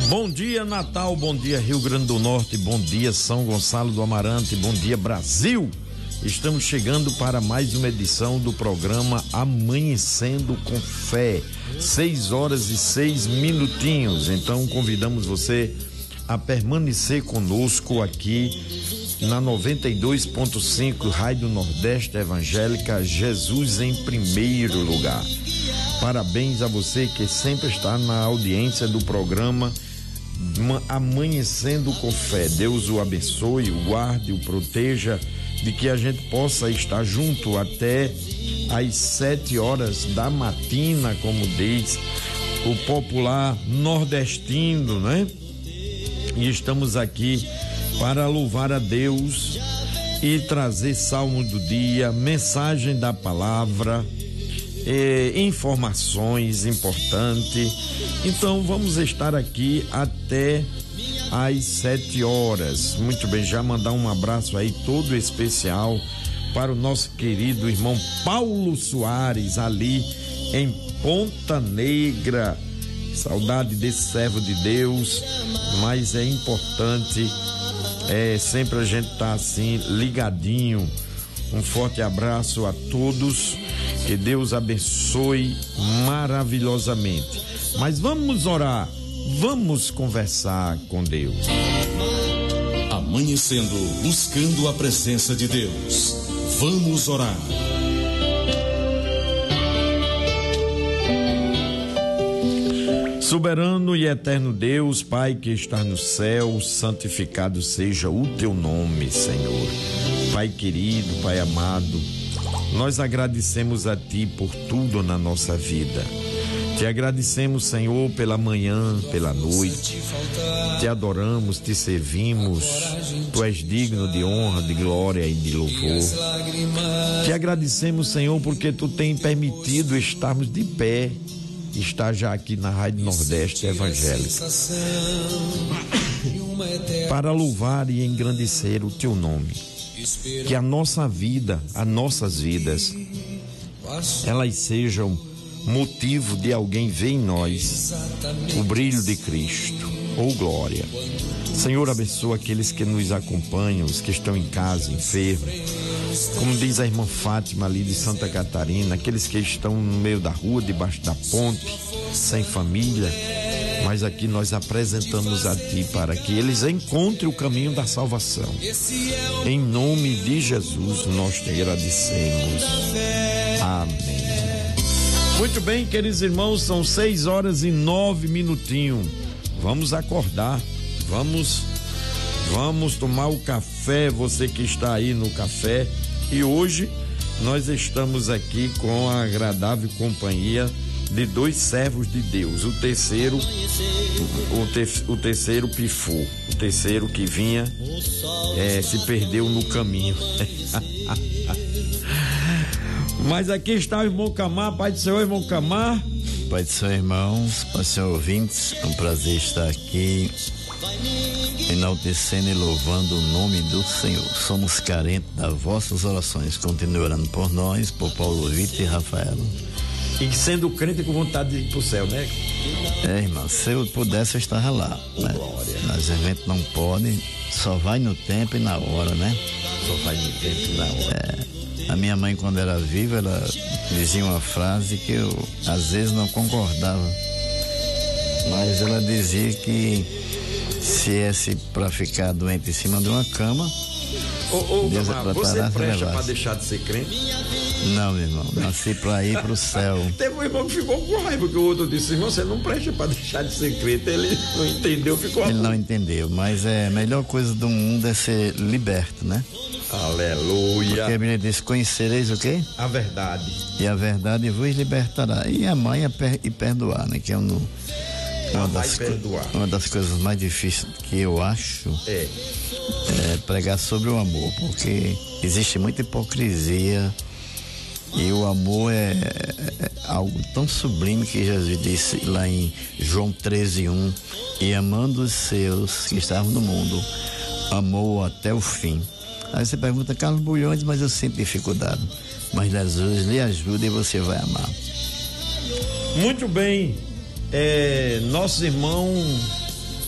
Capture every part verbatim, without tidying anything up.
Bom dia, Natal, bom dia, Rio Grande do Norte, bom dia, São Gonçalo do Amarante, bom dia, Brasil. Estamos chegando para mais uma edição do programa Amanhecendo com Fé, seis horas e seis minutinhos. Então convidamos você a permanecer conosco aqui na noventa e dois ponto cinco Rádio Nordeste Evangélica, Jesus em primeiro lugar. Parabéns a você que sempre está na audiência do programa Amanhecendo com Fé. Deus o abençoe, o guarde, o proteja, de que a gente possa estar junto até às sete horas da matina, como diz o popular nordestino, né? E estamos aqui para louvar a Deus e trazer salmo do dia, mensagem da palavra, eh, informações importantes. Então vamos estar aqui até às sete horas. Muito bem, já mandar um abraço aí todo especial para o nosso querido irmão Paulo Soares, ali em Ponta Negra. Saudade desse servo de Deus, mas é importante é sempre a gente estar tá assim ligadinho. Um forte abraço a todos, que Deus abençoe maravilhosamente. Mas vamos orar, vamos conversar com Deus. Amanhecendo, buscando a presença de Deus. Vamos orar. Soberano e eterno Deus, Pai que está no céu, santificado seja o teu nome, Senhor. Pai querido, Pai amado, nós agradecemos a Ti por tudo na nossa vida. Te agradecemos, Senhor, pela manhã, pela noite. Te adoramos, te servimos. Tu és digno de honra, de glória e de louvor. Te agradecemos, Senhor, porque Tu tem permitido estarmos de pé. Está já aqui na Rádio Nordeste Evangélica para louvar e engrandecer o Teu nome. Que a nossa vida, as nossas vidas, elas sejam motivo de alguém ver em nós o brilho de Cristo, ou glória. Senhor, abençoa aqueles que nos acompanham, os que estão em casa, enfermos. Como diz a irmã Fátima ali de Santa Catarina, aqueles que estão no meio da rua, debaixo da ponte, sem família, mas aqui nós apresentamos a Ti para que eles encontrem o caminho da salvação. Em nome de Jesus nós te agradecemos. Amém. Muito bem, queridos irmãos, são seis horas e nove minutinhos. Vamos acordar, vamos, vamos tomar o café, você que está aí no café. E hoje nós estamos aqui com a agradável companhia de dois servos de Deus. O terceiro, o, o, te, o terceiro pifou, o terceiro que vinha é, se perdeu no caminho. Mas aqui está o irmão Camar. Pai do Senhor, irmão Camar. Pai do Senhor, irmãos, Pai do Senhor, ouvintes, é um prazer estar aqui enaltecendo e louvando o nome do Senhor. Somos carentes das vossas orações. Continue orando por nós, por Paulo Vitor e Rafaela. E sendo crente com vontade de ir pro céu, né? É, irmão, se eu pudesse eu estava lá, oh, né? Glória. Mas a gente não pode, só vai no tempo e na hora, né? Só vai no tempo e na hora. É. A minha mãe, quando era viva, ela dizia uma frase que eu às vezes não concordava, mas ela dizia que se é para ficar doente em cima de uma cama, ô, ô, Deus Camar, é você pra presta para deixar de ser crente? Não, meu irmão, nasci para ir pro céu. Teve um irmão que ficou com raiva, porque o outro disse: irmão, você não presta para deixar de ser crente. Ele não entendeu, ficou Ele não entendeu, mas é a melhor coisa do mundo é ser liberto, né? Aleluia. Porque a Bíblia diz: conhecereis o quê? A verdade. E a verdade vos libertará. E amar e perdoar, né? Que é um, uma, das, uma das coisas mais difíceis que eu acho é. é pregar sobre o amor, porque existe muita hipocrisia e o amor é, é algo tão sublime que Jesus disse lá em João treze, um: e amando os seus que estavam no mundo, amou até o fim. Aí você pergunta: Carlos Bulhões, mas eu sinto dificuldade. Mas Jesus lhe ajuda e você vai amar. Muito bem. É, nosso irmão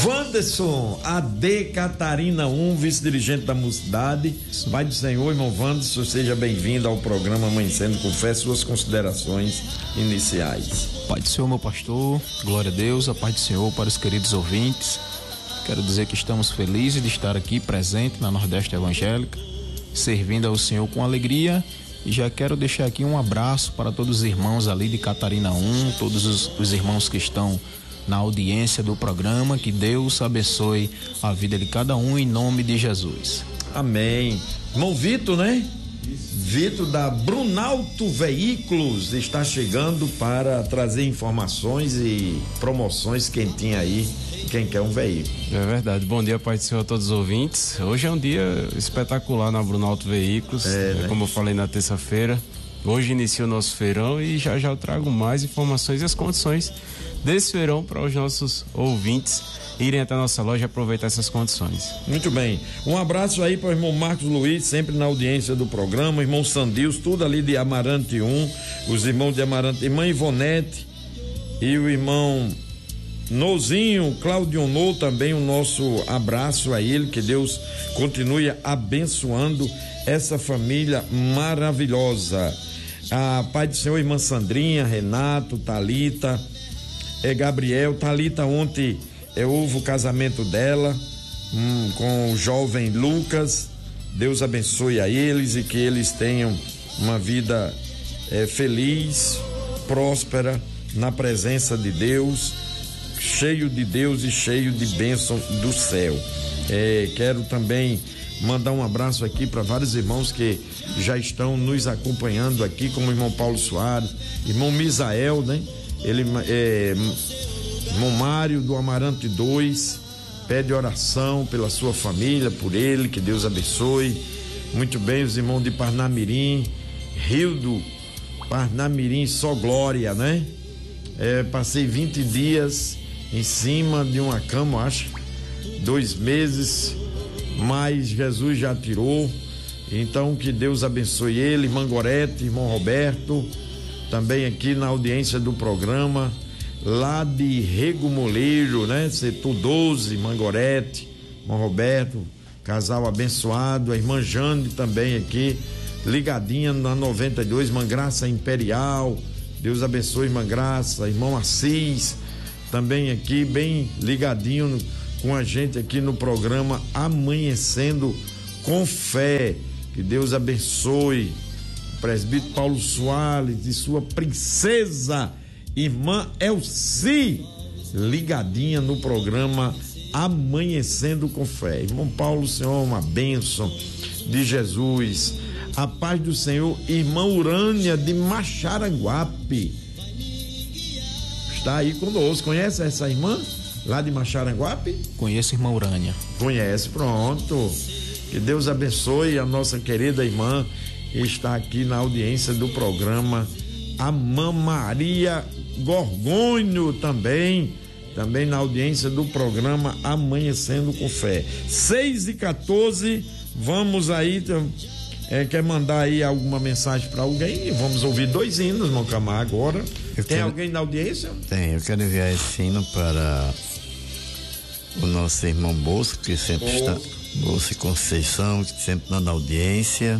Wanderson, A D Catarina um, vice-dirigente da Mocidade. Pai do Senhor, irmão Wanderson, seja bem-vindo ao programa Amanhecendo com Fé. Suas considerações iniciais. Pai do Senhor, meu pastor, glória a Deus, a paz do Senhor para os queridos ouvintes. Quero dizer que estamos felizes de estar aqui presente na Nordeste Evangélica, servindo ao Senhor com alegria. E já quero deixar aqui um abraço para todos os irmãos ali de Catarina um, todos os, os irmãos que estão na audiência do programa. Que Deus abençoe a vida de cada um em nome de Jesus. Amém. Irmão Vitor, né? Vitor da Brunalto Veículos está chegando para trazer informações e promoções quentinha aí, quem quer um veículo. É verdade. Bom dia, Pai do Senhor, a todos os ouvintes. Hoje é um dia espetacular na Brunalto Veículos, é, né? Como eu falei na terça-feira. Hoje inicia o nosso feirão e já já eu trago mais informações e as condições desse feirão para os nossos ouvintes irem até a nossa loja e aproveitar essas condições. Muito bem. Um abraço aí para o irmão Marcos Luiz, sempre na audiência do programa, irmão Sandils, tudo ali de Amarante um, os irmãos de Amarante, irmã Ivonete e o irmão Nozinho, Claudio No, também o nosso abraço a ele, que Deus continue abençoando essa família maravilhosa. A Pai do Senhor, irmã Sandrinha, Renato, Thalita, é Gabriel, Thalita ontem é, houve o casamento dela hum, com o jovem Lucas. Deus abençoe a eles e que eles tenham uma vida é, feliz, próspera, na presença de Deus, cheio de Deus e cheio de bênção do céu. É, quero também mandar um abraço aqui para vários irmãos que já estão nos acompanhando aqui, como o irmão Paulo Soares, irmão Misael, né? Ele é, irmão Mário do Amarante dois, pede oração pela sua família, por ele, que Deus abençoe. Muito bem, os irmãos de Parnamirim, Rio do Parnamirim, só glória, né? É, passei vinte dias em cima de uma cama, acho, dois meses, mas Jesus já tirou. Então que Deus abençoe ele, irmã Gorete, irmão Roberto, também aqui na audiência do programa, lá de Rego Moleiro, né? Setor doze, irmã Gorete, irmão Roberto, casal abençoado, a irmã Jane também aqui, ligadinha na noventa e dois, irmã Graça Imperial, Deus abençoe, irmã Graça, irmão Assis, também aqui, bem ligadinho no, com a gente aqui no programa Amanhecendo com Fé. Que Deus abençoe o presbítero Paulo Soares e sua princesa, irmã Elci, ligadinha no programa Amanhecendo com Fé. Irmão Paulo, Senhor, uma bênção de Jesus. A paz do Senhor, irmã Urânia de Macharanguape, está aí conosco. Conhece essa irmã lá de Macharanguape? Conheço a irmã Urânia. Conhece, pronto. Que Deus abençoe a nossa querida irmã que está aqui na audiência do programa. A Mãe Maria Gorgônio também, também na audiência do programa Amanhecendo com Fé. seis e quatorze, vamos aí, é, quer mandar aí alguma mensagem para alguém? Vamos ouvir dois hinos, irmão Camargo, agora. Eu Tem quero... alguém na audiência? Tem, eu quero enviar esse hino para o nosso irmão Bosco, que sempre oh. está... Bolsa Conceição, que sempre está na audiência,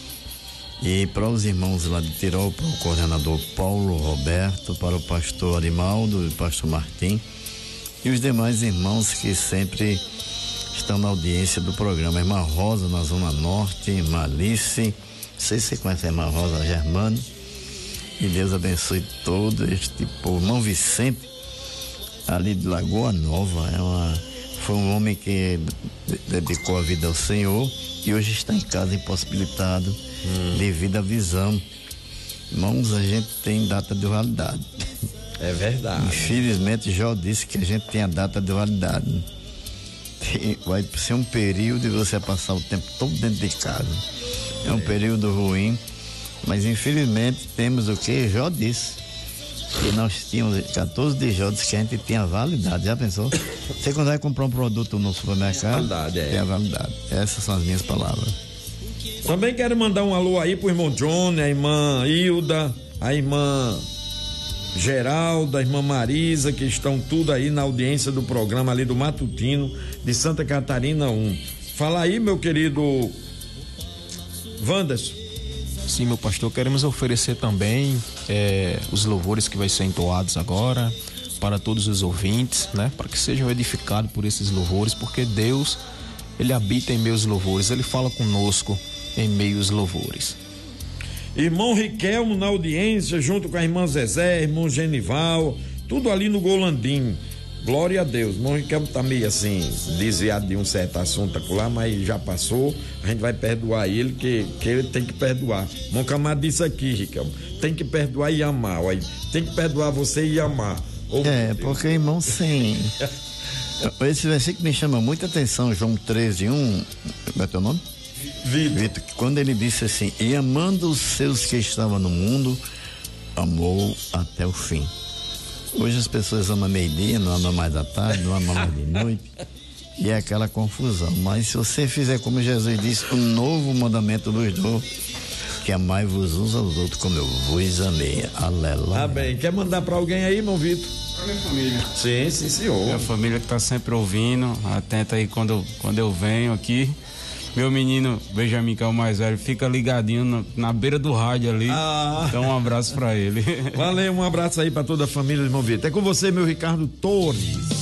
e para os irmãos lá de Tirol, para o coordenador Paulo Roberto, para o pastor Arimaldo e o pastor Martim e os demais irmãos que sempre estão na audiência do programa. Irmã Rosa na Zona Norte, irmã Alice, não sei se você conhece a irmã Rosa Germano, e Deus abençoe todo este povo. Irmão Vicente, ali de Lagoa Nova, é uma foi um homem que dedicou a vida ao Senhor e hoje está em casa impossibilitado hum. devido à visão. Irmãos, a gente tem data de validade. É verdade. Infelizmente, Jó disse que a gente tem a data de validade. Vai ser um período de você passar o tempo todo dentro de casa. É um é. período ruim, mas infelizmente temos o que Jó disse. E nós tínhamos quatorze de Jó que a gente tinha validade. Já pensou? Você quando vai comprar um produto no supermercado, validade, é. tem a validade. Essas são as minhas palavras. Também quero mandar um alô aí pro irmão John, a irmã Hilda, a irmã Geraldo, a irmã Marisa, que estão tudo aí na audiência do programa ali do Matutino de Santa Catarina um. Fala aí, meu querido Wanderson. Sim, meu pastor, queremos oferecer também é, os louvores que vai ser entoados agora para todos os ouvintes, né? Para que sejam edificados por esses louvores, porque Deus, Ele habita em meus louvores, Ele fala conosco em meio aos louvores. Irmão Riquelmo na audiência, junto com a irmã Zezé, irmão Genival, tudo ali no Golandim. Glória a Deus. Irmão Riquelmo tá meio assim, desviado de um certo assunto acolá, mas já passou. A gente vai perdoar ele, que, que ele tem que perdoar. Irmão Camado disse aqui, Riquelmo, tem que perdoar e amar. Olha, tem que perdoar você e amar. Oh, é, porque, irmão, sim. Esse versículo me chama muita atenção, João treze, um. Como é teu nome? Vitor. Vitor, quando ele disse assim: e amando os seus que estavam no mundo, amou até o fim. Hoje as pessoas amam meio-dia, não amam mais à tarde, não amam mais de noite, e é aquela confusão. Mas se você fizer como Jesus disse, um novo mandamento vos dou, que amai-vos uns aos outros como eu vos amei. Aleluia. Ah, bem, quer mandar pra alguém aí, irmão Vitor? Pra minha família. Sim, sim, senhor. Minha família que tá sempre ouvindo, atenta aí quando, quando eu venho aqui. Meu menino Benjamin, que é o mais velho, fica ligadinho na, na beira do rádio ali. Ah. Então um abraço pra ele. Valeu, um abraço aí pra toda a família, irmão Vitor. É com você, meu Ricardo Torres.